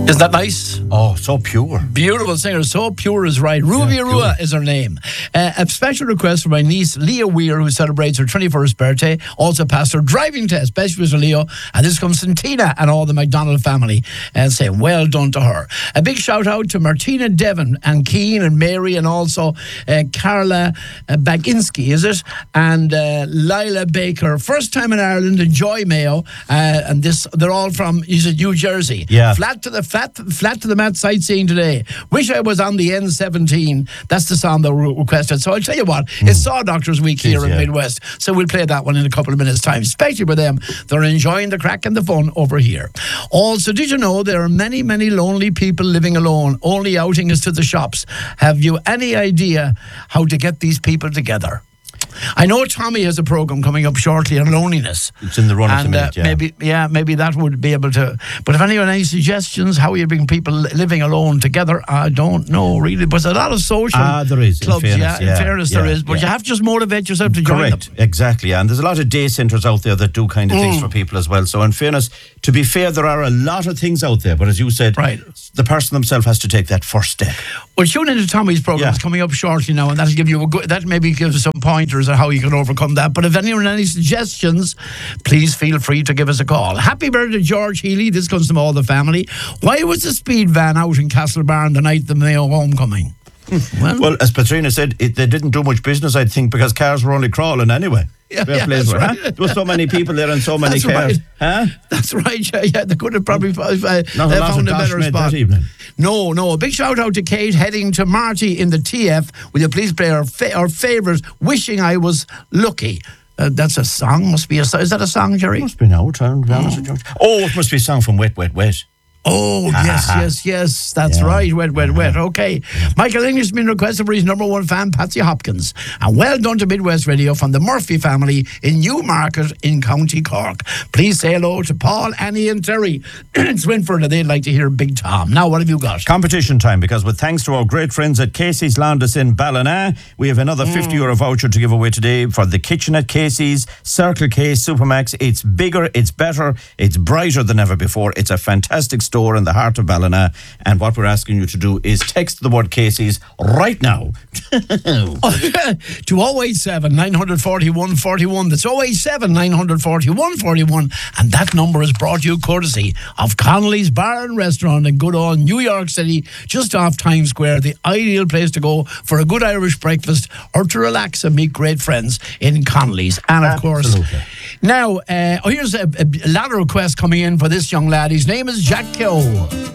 Isn't that nice? Oh, so pure. Beautiful singer, so pure is right. Ruby Rua is her name. A special request for my niece, Leah Weir, who celebrates her 21st birthday. Also passed her driving test. Best wishes, Leo. And this comes from Tina and all the McDonald family, and saying well done to her. A big shout out to Martina Devon and Keane and Mary, and also Carla Baginski, is it? And Lila Baker. First time in Ireland, and Joy Mayo. And they're all from, is it New Jersey? Yeah. Flat to the mat sightseeing today. Wish I was on the N17. That's the song they requested. So I'll tell you what, it's Saw Doctors Week here in Midwest. So we'll play that one in a couple of minutes' time, especially for them. They're enjoying the crack and the fun over here. Also, did you know there are many, many lonely people living alone? Only outing is to the shops. Have you any idea how to get these people together? I know Tommy has a program coming up shortly on loneliness. It's in the run at the minute, maybe that would be able to. But if anyone has any suggestions how you bring people living alone together, I don't know really. But there's a lot of social there is, clubs. In fairness, there is. But you have to just motivate yourself to join them. Exactly. And there's a lot of day centres out there that do kind of things for people as well. So in fairness, to be fair, there are a lot of things out there. But as you said, the person themselves has to take that first step. Well, tune into Tommy's program. It's coming up shortly now, and that'll give you that maybe gives you some pointers on how you can overcome that. But if anyone has any suggestions, please feel free to give us a call. Happy birthday, George Healy. This comes from all the family. Why was the speed van out in Castlebarn the night of the Mayo homecoming? Well, as Patrina said, they didn't do much business, I think, because cars were only crawling anyway. That's right. There were so many people there and so many cars. Right. That's right. Yeah, they could have probably found a better spot. That evening. No. A big shout out to Kate heading to Marty in the TF. Will you please play our favourite, Wishing I Was Lucky? That's a song. Is that a song, Jerry? It must be now. It must be a song from Wet, Wet, Wet. Oh, yes. That's right. Wet. Okay. Michael English has been requested for his number one fan, Patsy Hopkins. And well done to Midwest Radio from the Murphy family in Newmarket in County Cork. Please say hello to Paul, Annie and Terry in Swinford, and they'd like to hear Big Tom. Now, what have you got? Competition time, because with thanks to our great friends at Casey's Landis in Ballina, we have another €50 voucher to give away today for the kitchen at Casey's, Circle K, Supermax. It's bigger, it's better, it's brighter than ever before. It's a fantastic store in the heart of Ballina, and what we're asking you to do is text the word Casey's right now to 087 941 41. That's 087 941 41, and that number is brought to you courtesy of Connolly's Bar and Restaurant in good old New York City, just off Times Square, the ideal place to go for a good Irish breakfast or to relax and meet great friends in Connolly's. And of course, now here's a lot of requests coming in for this young lad. His name is Jack Keogh.